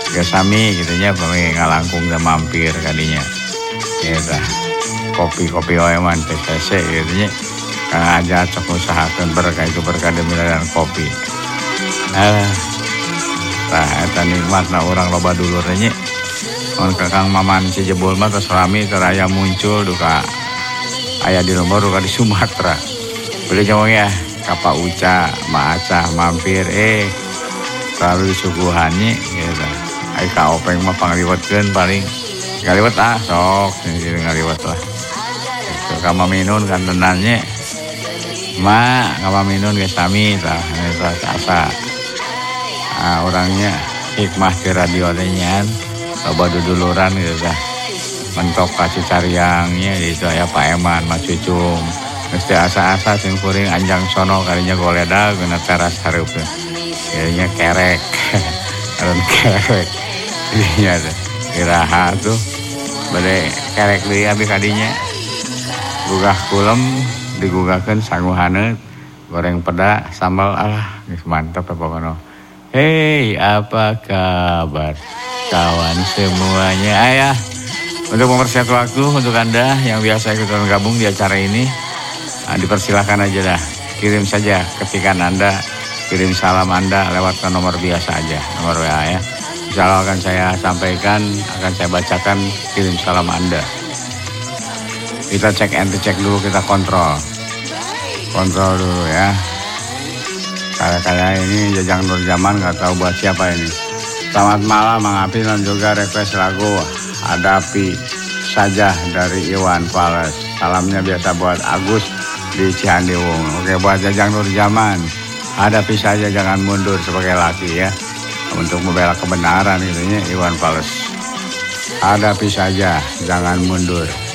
Sami gitunya pami ngalangkung dan mampir kadinya. Gitu. Kopi-kopi oeman PCC gitunya. Kang aja cok usahakeun berkah itu berkah demi dan kopi. Tah eta nikmatna urang loba dulurnya. Mun Kakang Maman Cijebul mah tos rami teraya muncul duka aya di Lombok duka di Sumatera. Boleh ngomong ya, Kapa Uca, Ma Acah mampir selalu disuguhannya gitu. Ai ka openg mah pangliwetkeun paling ngaliwet sok jadi ngaliwet lah. Gitu ka maminun kan tenannya. Ma ngamaminun ge sami tah eta asa. Orangnya hikmah ke radio nyan loba duduluran gitu dah mentok kasih cariangnya itu ya Pak Eman Mas Cucung mesti asa-asa sing kuring anjang sono kalinya goleda guna teras hareupeun kayaknya kerek aron kerek iya iraha tuh bade kerek deui abi kadinya gugah kulem digugahkeun sanguhaneut goreng peda sambal geus mantap ya pokoknya. Hei, apa kabar kawan semuanya? Ayah, untuk mempersiapkan waktu untuk Anda yang biasa ikut gabung di acara ini, dipersilakan aja dah. Kirim saja ketikan Anda, kirim salam Anda lewat ke nomor biasa aja, nomor WA ya. Insya Allah akan saya sampaikan, akan saya bacakan kirim salam Anda. Kita cek dulu, kita kontrol dulu ya. Kayak ini Jajang Nur Zaman nggak tahu buat siapa ini. Selamat malam Mang Api dan juga request lagu Hadapi Saja dari Iwan Fals. Salamnya biasa buat Agus di Cihandiwung. Oke buat Jajang Nur Zaman, hadapi saja jangan mundur sebagai laki ya. Untuk membela kebenaran itunya Iwan Fals. Hadapi saja jangan mundur.